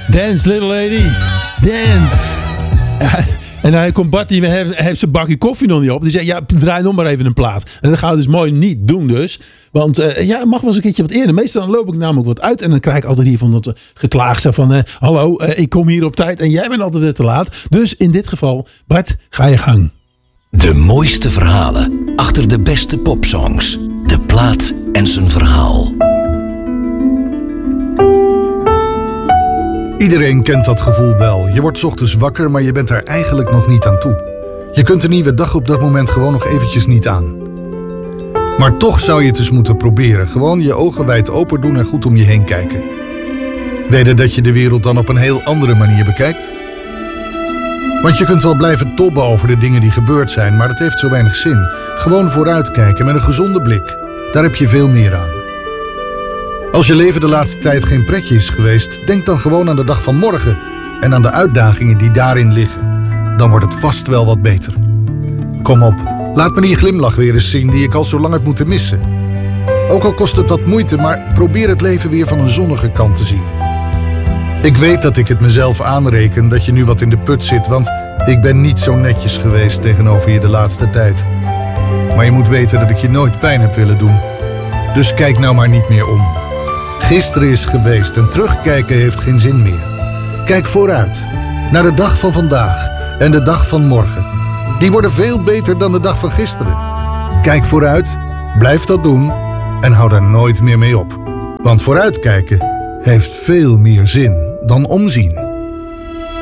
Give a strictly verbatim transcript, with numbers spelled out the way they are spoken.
Dance, little lady. Dance. Ja, en dan komt Bartie, hij heeft zijn bakje koffie nog niet op. Die zegt, ja, draai nog maar even een plaat. En dat gaan we dus mooi niet doen dus. Want uh, ja, het mag wel eens een keertje wat eerder. Meestal dan loop ik namelijk wat uit. En dan krijg ik altijd hier van dat geklaag. Zo van, uh, hallo, uh, ik kom hier op tijd en jij bent altijd weer te laat. Dus in dit geval, Bart, ga je gang. De mooiste verhalen achter de beste popsongs. De plaat en zijn verhaal. Iedereen kent dat gevoel wel. Je wordt 's ochtends wakker, maar je bent er eigenlijk nog niet aan toe. Je kunt een nieuwe dag op dat moment gewoon nog eventjes niet aan. Maar toch zou je het eens moeten proberen. Gewoon je ogen wijd open doen en goed om je heen kijken. Weet je dat je de wereld dan op een heel andere manier bekijkt? Want je kunt wel blijven tobben over de dingen die gebeurd zijn, maar dat heeft zo weinig zin. Gewoon vooruitkijken met een gezonde blik. Daar heb je veel meer aan. Als je leven de laatste tijd geen pretje is geweest, denk dan gewoon aan de dag van morgen en aan de uitdagingen die daarin liggen. Dan wordt het vast wel wat beter. Kom op, laat me die glimlach weer eens zien die ik al zo lang heb moeten missen. Ook al kost het wat moeite, maar probeer het leven weer van een zonnige kant te zien. Ik weet dat ik het mezelf aanreken dat je nu wat in de put zit, want ik ben niet zo netjes geweest tegenover je de laatste tijd. Maar je moet weten dat ik je nooit pijn heb willen doen. Dus kijk nou maar niet meer om. Gisteren is geweest en terugkijken heeft geen zin meer. Kijk vooruit, naar de dag van vandaag en de dag van morgen. Die worden veel beter dan de dag van gisteren. Kijk vooruit, blijf dat doen en hou daar nooit meer mee op. Want vooruitkijken heeft veel meer zin dan omzien.